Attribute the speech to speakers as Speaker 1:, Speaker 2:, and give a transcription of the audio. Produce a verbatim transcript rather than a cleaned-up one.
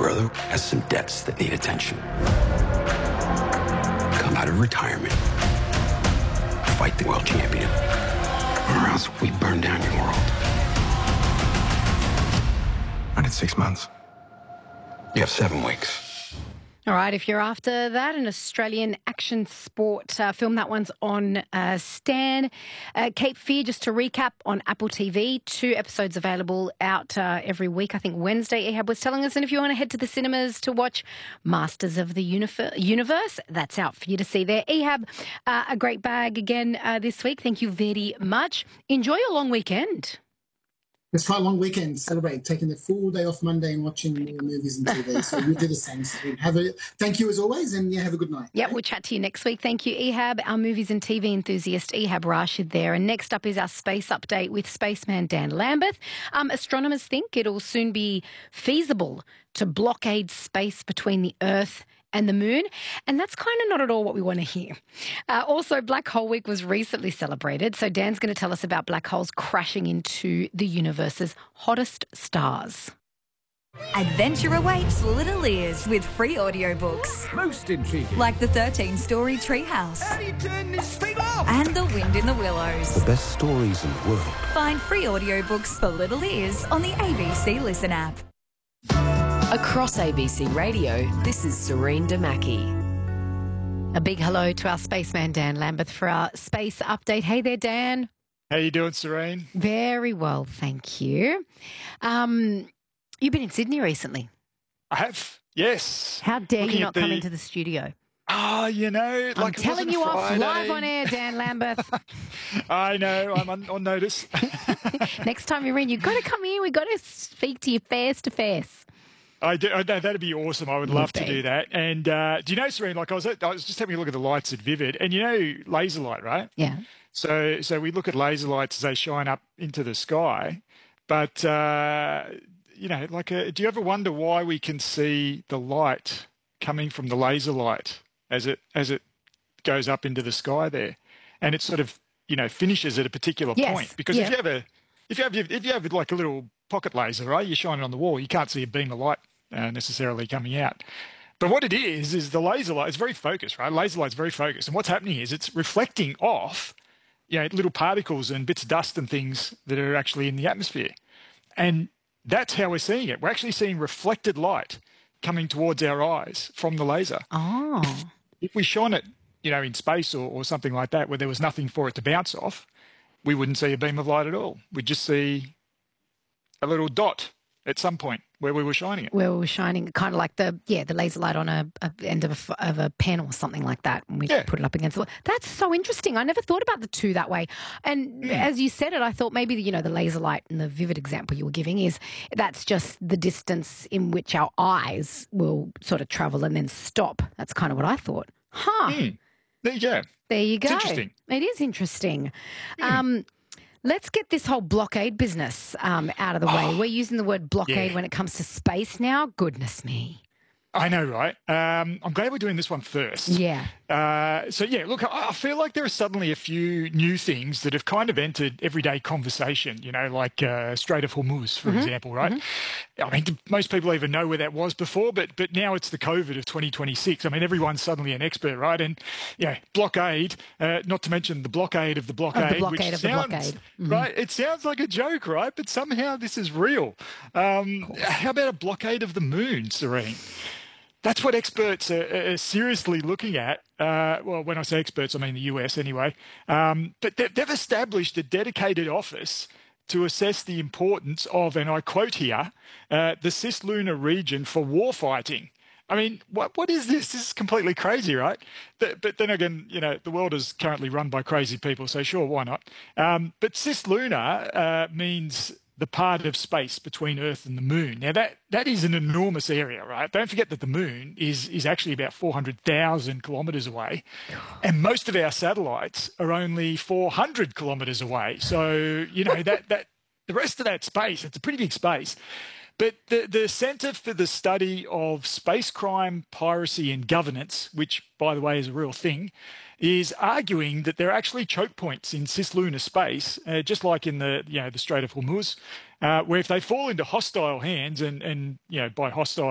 Speaker 1: brother has some debts that need attention. Come out of retirement. Fight the world champion. Or else we burn down your world. I need six months. You have seven weeks.
Speaker 2: All right, if you're after that, an Australian action sport uh, film, that one's on uh, Stan. Uh, Cape Fear, just to recap, on Apple T V. Two episodes available out uh, every week. I think Wednesday, Ehab was telling us. And if you want to head to the cinemas to watch Masters of the Unif- Universe, that's out for you to see there. Ehab, uh, a great bag again uh, this week. Thank you very much. Enjoy your long weekend.
Speaker 3: It's quite a long weekend. Celebrate taking the full day off Monday and watching more movies and T V. So we do the same. So have a thank you as always, and yeah, have a good night.
Speaker 2: Yeah, we'll chat to you next week. Thank you, Ehab, our movies and T V enthusiast, Ehab Rashid there. And next up is our space update with spaceman Dan Lambeth. Um, astronomers think it'll soon be feasible to blockade space between the Earth and the moon, and that's kind of not at all what we want to hear. Uh, also, Black Hole Week was recently celebrated, so Dan's going to tell us about black holes crashing into the universe's hottest stars.
Speaker 4: Adventure awaits little ears with free audiobooks.
Speaker 5: Most intriguing.
Speaker 4: Like the thirteen-story Treehouse.
Speaker 5: How do you turn this thing off?
Speaker 4: And The Wind in the Willows.
Speaker 6: The best stories in the world.
Speaker 4: Find free audiobooks for little ears on the A B C Listen app.
Speaker 7: Across A B C Radio, this is Serene Damaki.
Speaker 2: A big hello to our spaceman Dan Lambeth for our space update. Hey there, Dan.
Speaker 8: How you doing, Serene?
Speaker 2: Very well, thank you. Um, you've been in Sydney recently.
Speaker 8: I have, yes.
Speaker 2: How dare
Speaker 8: Looking
Speaker 2: you not
Speaker 8: the...
Speaker 2: come into the studio?
Speaker 8: Ah, oh, you know, like
Speaker 2: I'm
Speaker 8: it
Speaker 2: telling
Speaker 8: wasn't
Speaker 2: you
Speaker 8: Friday.
Speaker 2: off live on air, Dan Lambeth.
Speaker 8: I know, I'm on, on notice.
Speaker 2: Next time you're in, you've got to come in. We've got to speak to you face to face.
Speaker 8: I do. I know, that'd be awesome. I would, would love
Speaker 2: be.
Speaker 8: to do that. And uh, do you know, Serene? Like I was, at, I was just having a look at the lights at Vivid, and you know, laser light, right?
Speaker 2: Yeah.
Speaker 8: So, so we look at laser lights as they shine up into the sky, but uh, you know, like, a, do you ever wonder why we can see the light coming from the laser light as it as it goes up into the sky there, and it sort of, you know, finishes at a particular
Speaker 2: yes.
Speaker 8: point? Because
Speaker 2: yeah.
Speaker 8: if you have a if you have if you have like a little pocket laser, right, you shine it on the wall, you can't see a beam of light Uh, necessarily coming out. But what it is, is the laser light is very focused, right? Laser light's very focused. And what's happening is it's reflecting off, you know, little particles and bits of dust and things that are actually in the atmosphere. And that's how we're seeing it. We're actually seeing reflected light coming towards our eyes from the laser.
Speaker 2: Oh.
Speaker 8: If we shone it, you know, in space or, or something like that, where there was nothing for it to bounce off, we wouldn't see a beam of light at all. We'd just see a little dot at some point where we were shining it.
Speaker 2: Where we were shining, kind of like the, yeah, the laser light on a, a end of a, of a pen or something like that, and we
Speaker 8: yeah.
Speaker 2: put it up against the wall. That's so interesting. I never thought about the two that way. And mm. as you said it, I thought maybe, the, you know, the laser light and the Vivid example you were giving is that's just the distance in which our eyes will sort of travel and then stop. That's kind of what I thought. Huh.
Speaker 8: Mm. There you go.
Speaker 2: There you go.
Speaker 8: It's interesting.
Speaker 2: It is interesting.
Speaker 8: Mm.
Speaker 2: Um, Let's get this whole blockade business um, out of the way.
Speaker 8: Oh,
Speaker 2: We're using the word blockade
Speaker 8: yeah.
Speaker 2: when it comes to space now. Goodness me.
Speaker 8: I know, right? Um, I'm glad we're doing this one first.
Speaker 2: Yeah.
Speaker 8: Uh, so, yeah, look, I, I feel like there are suddenly a few new things that have kind of entered everyday conversation, you know, like uh, Strait of Hormuz, for mm-hmm. example, right? Mm-hmm. I mean, most people even know where that was before, but but now it's the COVID of twenty twenty-six. I mean, everyone's suddenly an expert, right? And, yeah, blockade, uh, not to mention the blockade of the blockade,
Speaker 2: of the blockade
Speaker 8: which
Speaker 2: of
Speaker 8: sounds,
Speaker 2: the blockade. Mm-hmm.
Speaker 8: right? It sounds like a joke, right? But somehow this is real. Um, how about a blockade of the moon, Serene? That's what experts are, are seriously looking at. Uh, well, when I say experts, I mean the U S anyway. Um, but they've, they've established a dedicated office to assess the importance of, and I quote here, uh, the cislunar region for warfighting. I mean, what what is this? This is completely crazy, right? But, but then again, you know, the world is currently run by crazy people, so sure, why not? Um, but cislunar uh, means the part of space between Earth and the Moon. Now, that, that is an enormous area, right? Don't forget that the Moon is, is actually about four hundred thousand kilometres away, and most of our satellites are only four hundred kilometres away. So, you know, that, that the rest of that space, it's a pretty big space. But the, the Centre for the Study of Space Crime, Piracy and Governance, which, by the way, is a real thing, is arguing that there are actually choke points in cislunar space, uh, just like in the, you know, the Strait of Hormuz, uh, where if they fall into hostile hands, and, and you know, by hostile,